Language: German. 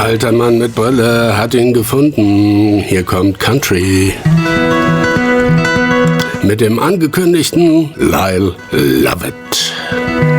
Alter Mann mit Brille hat ihn gefunden. Hier kommt Country. Mit dem angekündigten Lyle Lovett.